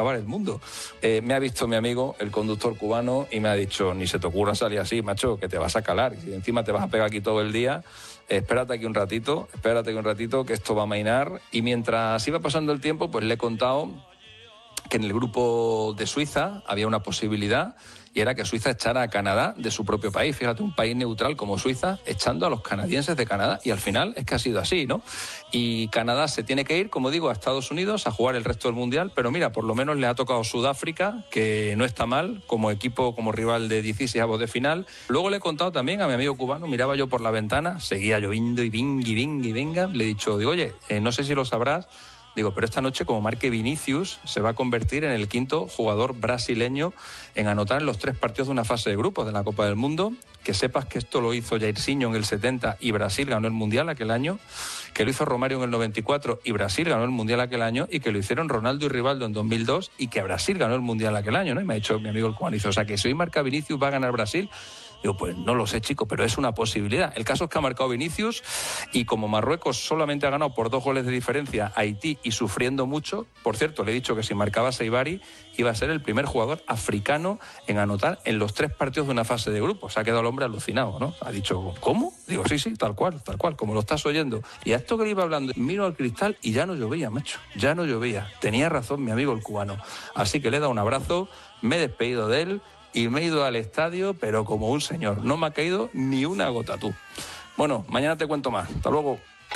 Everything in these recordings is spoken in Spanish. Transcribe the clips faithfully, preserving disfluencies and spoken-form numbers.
acabar el mundo. Eh, me ha visto mi amigo, el conductor cubano, y me ha dicho, ni se te ocurra salir así, macho, que te vas a calar. Y si encima te vas a pegar aquí todo el día, espérate aquí un ratito, espérate aquí un ratito, que esto va a mainar. Y mientras iba pasando el tiempo, pues le he contado que en el grupo de Suiza había una posibilidad, y era que Suiza echara a Canadá de su propio país. Fíjate, un país neutral como Suiza echando a los canadienses de Canadá, y al final es que ha sido así, ¿no? Y Canadá se tiene que ir, como digo, a Estados Unidos a jugar el resto del Mundial, pero mira, por lo menos le ha tocado Sudáfrica, que no está mal, como equipo, como rival de dieciseisavos de final. Luego le he contado también a mi amigo cubano, miraba yo por la ventana, seguía lloviendo y vingui, vingui, venga, le he dicho, digo, oye, eh, no sé si lo sabrás, digo, pero esta noche, como marque Vinicius, se va a convertir en el quinto jugador brasileño en anotar en los tres partidos de una fase de grupos de la Copa del Mundo. Que sepas que esto lo hizo Jairzinho en el setenta y Brasil ganó el Mundial aquel año, que lo hizo Romario en el noventa y cuatro y Brasil ganó el Mundial aquel año, y que lo hicieron Ronaldo y Rivaldo en dos mil dos y que Brasil ganó el Mundial aquel año, ¿no? Y me ha dicho mi amigo el cubano, o sea, que si hoy marca Vinicius va a ganar Brasil. Digo, pues no lo sé, chico, pero es una posibilidad. El caso es que ha marcado Vinicius, y como Marruecos solamente ha ganado por dos goles de diferencia a Haití y sufriendo mucho, por cierto, le he dicho que si marcaba Seibari iba a ser el primer jugador africano en anotar en los tres partidos de una fase de grupo. Se ha quedado el hombre alucinado, ¿no? Ha dicho, ¿cómo? Digo, sí, sí, tal cual, tal cual, como lo estás oyendo. Y a esto que le iba hablando, miro al cristal y ya no llovía, macho, ya no llovía. Tenía razón mi amigo el cubano. Así que le he dado un abrazo, me he despedido de él, y me he ido al estadio, pero como un señor. No me ha caído ni una gota, tú. Bueno, mañana te cuento más. Hasta luego.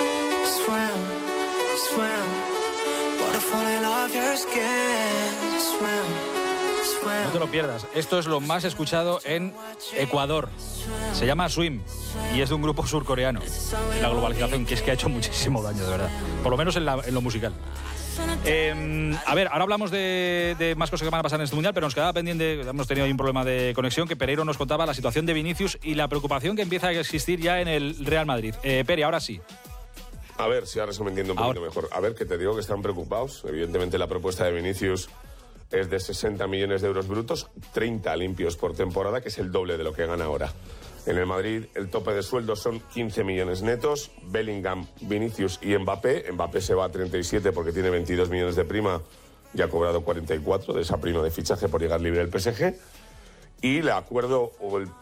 No te lo pierdas. Esto es lo más escuchado en Ecuador. Se llama Swim y es de un grupo surcoreano. La globalización, que es que ha hecho muchísimo daño, de verdad. Por lo menos en, la, en lo musical. Eh, a ver, ahora hablamos de, de más cosas que van a pasar en este Mundial, pero nos quedaba pendiente, hemos tenido ahí un problema de conexión, que Pereiro nos contaba la situación de Vinicius y la preocupación que empieza a existir ya en el Real Madrid. Eh, Pere, ahora sí. A ver, si ahora se me entiende un poquito ahora mejor. A ver, que te digo que están preocupados. Evidentemente la propuesta de Vinicius es de sesenta millones de euros brutos, treinta limpios por temporada, que es el doble de lo que gana ahora. En el Madrid el tope de sueldo son quince millones netos. Bellingham, Vinicius y Mbappé. Mbappé se va a treinta y siete porque tiene veintidós millones de prima y ha cobrado cuarenta y cuatro de esa prima de fichaje por llegar libre del P S G. Y el acuerdo o el,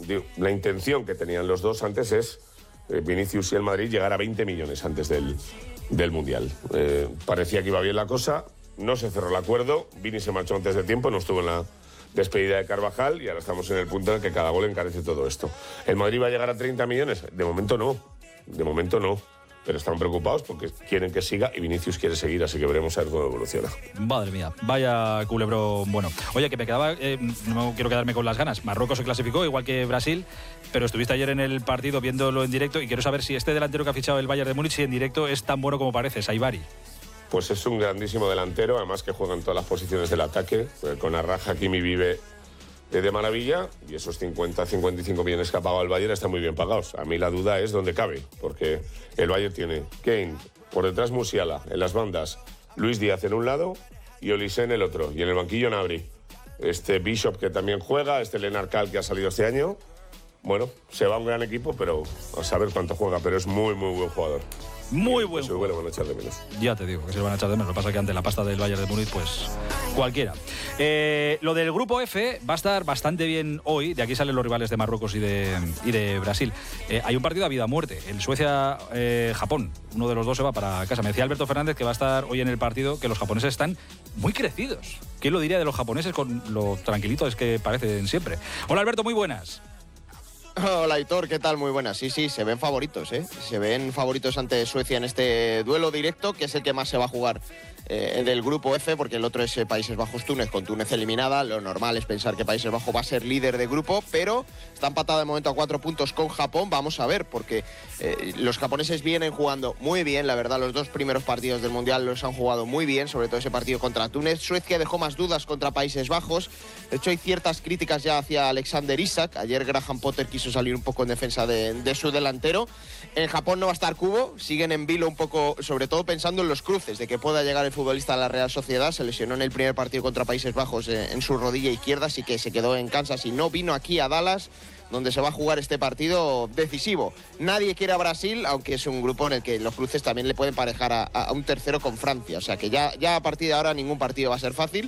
la intención que tenían los dos antes es eh, Vinicius y el Madrid llegar a veinte millones antes del, del Mundial. Eh, parecía que iba bien la cosa, no se cerró el acuerdo, Vini se marchó antes de tiempo, no estuvo en la despedida de Carvajal, y ahora estamos en el punto en el que cada gol encarece todo esto. ¿El Madrid va a llegar a treinta millones? De momento no, de momento no. Pero están preocupados porque quieren que siga y Vinicius quiere seguir, así que veremos a ver cómo evoluciona. Madre mía, vaya culebrón bueno. Oye, que me quedaba, eh, no quiero quedarme con las ganas. Marruecos se clasificó, igual que Brasil, pero estuviste ayer en el partido viéndolo en directo y quiero saber si este delantero que ha fichado el Bayern de Múnich, si en directo es tan bueno como parece, Saibari. Pues es un grandísimo delantero, además que juega en todas las posiciones del ataque, con Arraja, Kimi vive de maravilla, y esos cincuenta a cincuenta y cinco millones que ha pagado el Bayern están muy bien pagados. A mí la duda es dónde cabe, porque el Bayern tiene Kane, por detrás Musiala, en las bandas Luis Díaz en un lado y Olise en el otro, y en el banquillo Gnabry. Este Bishop, que también juega, este Lennart Kall, que ha salido este año. Bueno, se va un gran equipo, pero a saber cuánto juega, pero es muy, muy buen jugador. Muy buen jugador. Se lo van a echar de menos. Ya te digo que se lo van a echar de menos. Lo que pasa es que ante la pasta del Bayern de Múnich, pues cualquiera. Eh, lo del grupo F va a estar bastante bien hoy. De aquí salen los rivales de Marruecos y de, y de Brasil. Eh, hay un partido a vida o muerte. El Suecia-Japón. Eh, Uno de los dos se va para casa. Me decía Alberto Fernández que va a estar hoy en el partido, que los japoneses están muy crecidos. ¿Quién lo diría de los japoneses con lo tranquilitos que parecen siempre? Hola Alberto, muy buenas. Hola Aitor, ¿qué tal? Muy buenas. Sí, sí, se ven favoritos, ¿eh? Se ven favoritos ante Suecia en este duelo directo, que es el que más se va a jugar eh, del grupo F, porque el otro es eh, Países Bajos-Túnez, con Túnez eliminada. Lo normal es pensar que Países Bajos va a ser líder de grupo, pero está empatado de momento a cuatro puntos con Japón. Vamos a ver, porque eh, los japoneses vienen jugando muy bien, la verdad. Los dos primeros partidos del Mundial los han jugado muy bien, sobre todo ese partido contra Túnez. Suecia dejó más dudas contra Países Bajos. De hecho, hay ciertas críticas ya hacia Alexander Isak. Ayer Graham Potter quiso salir un poco en defensa de, de su delantero. En Japón no va a estar Kubo, siguen en vilo un poco, sobre todo pensando en los cruces, de que pueda llegar el futbolista a la Real Sociedad. Se lesionó en el primer partido contra Países Bajos eh, en su rodilla izquierda, así que se quedó en Kansas y no vino aquí a Dallas, donde se va a jugar este partido decisivo. Nadie quiere a Brasil, aunque es un grupo en el que los cruces también le pueden parejar a, a un tercero con Francia. O sea que ya, ya a partir de ahora ningún partido va a ser fácil.